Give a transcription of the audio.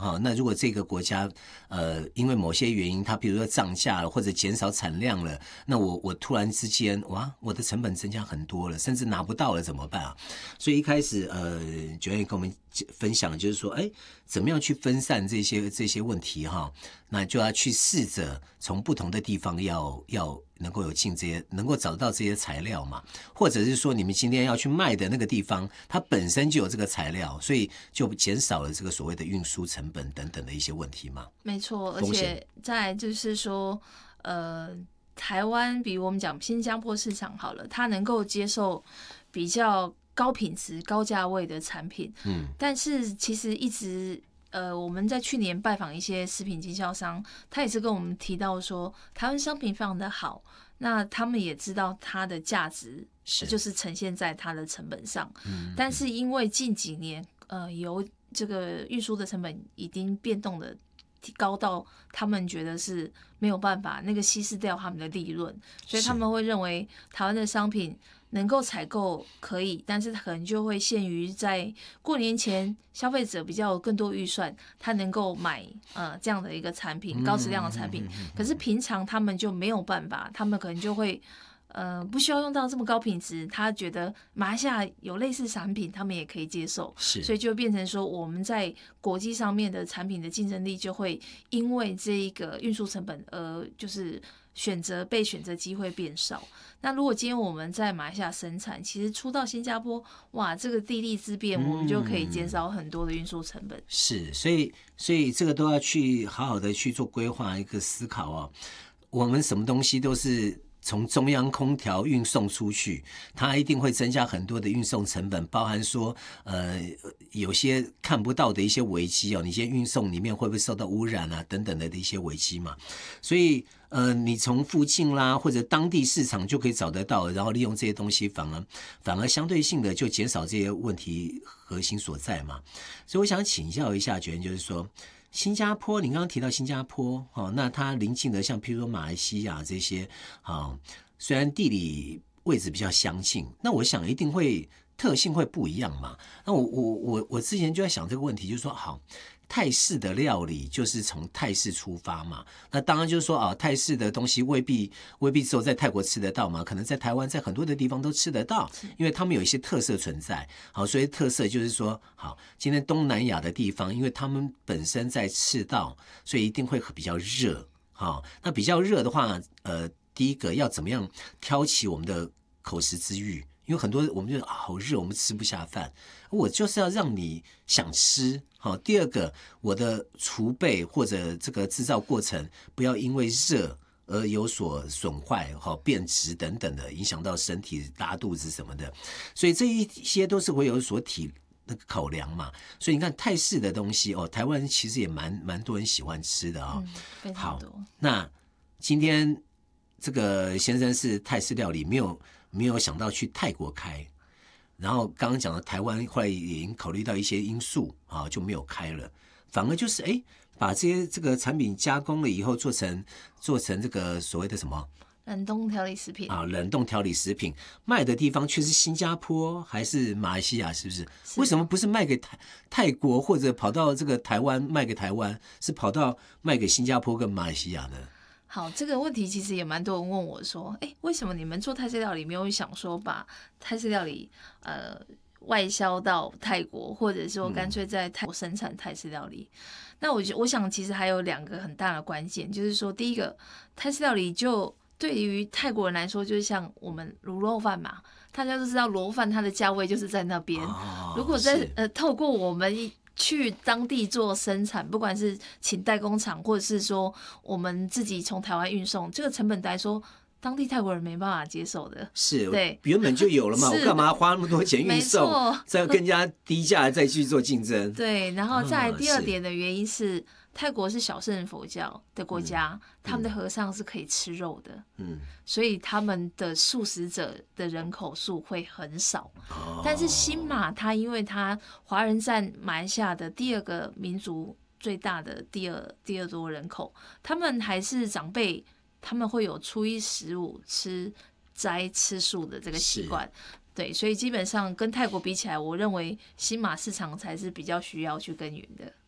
那如果这个国家因为某些原因，它比如说涨价了或者减少产量了，那我突然之间哇，我的成本增加很多了，甚至拿不到了怎么办啊？所以一开始九月跟我们分享就是说，怎么样去分散这些问题哈？那就要去试着从不同的地方要能够能够找到这些材料嘛，或者是说你们今天要去卖的那个地方，它本身就有这个材料，所以就减少了这个所谓的运输成本等等的一些问题嘛。 没错，而且再来就是说，台湾比如我们讲新加坡市场好了，它能够接受比较高品质、高价位的产品，但是其实一直我们在去年拜访一些食品经销商，他也是跟我们提到说，台湾商品非常的好，那他们也知道它的价值就是呈现在它的成本上，但是因为近几年由这个运输的成本已经变动的高到他们觉得是没有办法那个稀释掉他们的利润，所以他们会认为台湾的商品能够采购可以，但是可能就会限于在过年前消费者比较有更多预算，他能够买这样的一个产品，高质量的产品，可是平常他们就没有办法，他们可能就会不需要用到这么高品质，他觉得马来西亚有类似产品，他们也可以接受，所以就变成说我们在国际上面的产品的竞争力就会因为这一个运输成本而就是被选择机会变少。那如果今天我们在马来西亚生产，其实出到新加坡，哇，这个地利之便，我们就可以减少很多的运输成本。 是，所以这个都要去好好的去做规划一个思考哦。我们什么东西都是从中央空调运送出去，它一定会增加很多的运送成本，包含说有些看不到的一些危机哦，你先运送里面会不会受到污染啊等等的一些危机嘛，所以你从附近啦或者当地市场就可以找得到，然后利用这些东西反而相对性的就减少这些问题核心所在嘛。所以我想请教一下觉得就是说新加坡，你刚刚提到新加坡，那它邻近的像譬如说马来西亚这些，虽然地理位置比较相近，那我想一定会特性会不一样嘛。那我之前就在想这个问题，就是说好。泰式的料理就是从泰式出发嘛，那当然就是说泰式的东西未必只有在泰国吃得到嘛，可能在台湾在很多的地方都吃得到，因为他们有一些特色存在。好，所以特色就是说，好，今天东南亚的地方，因为他们本身在赤道，所以一定会比较热。好，那比较热的话，第一个要怎么样挑起我们的口食之欲？因为很多我们就好热，我们吃不下饭，我就是要让你想吃。好，第二个，我的储备或者这个制造过程不要因为热而有所损坏、变质等等的，影响到身体拉肚子什么的，所以这一些都是会有所那个考量嘛。所以你看泰式的东西台湾人其实也蛮多人喜欢吃的非常多。 好，那今天这个先生是泰式料理，没有想到去泰国开，然后刚刚讲的台湾后来也已经考虑到一些因素就没有开了，反而就是把这个产品加工了以后做成这个所谓的什么冷冻调理食品冷冻调理食品卖的地方却是新加坡还是马来西亚，是不是？为什么不是卖给泰国或者跑到这个台湾卖给台湾，是跑到卖给新加坡跟马来西亚呢？ 好，这个问题其实也蛮多人问我说，为什么你们做泰式料理没有想说把泰式料理外销到泰国，或者说干脆在泰国生产泰式料理？那我想其实还有两个很大的关键，就是说第一个，泰式料理就对于泰国人来说，就是像我们卤肉饭嘛，大家都知道卤肉饭它的价位就是在那边，如果在透过我们去当地做生产，不管是请代工厂，或者是说我们自己从台湾运送，这个成本来说，当地泰国人没办法接受的。 是， 对， 原本就有了嘛，我干嘛花那么多钱运送，再更加低价再去做竞争？ 对，然后再来第二点的原因是，泰国是小乘佛教的国家，他们的和尚是可以吃肉的，所以他们的素食者的人口数会很少。但是新马它因为它华人占马来西亚的第二个民族最大的第二多人口，他们还是长辈，他们会有初一十五吃斋吃素的这个习惯。对，所以基本上跟泰国比起来，我认为新马市场才是比较需要去耕耘的。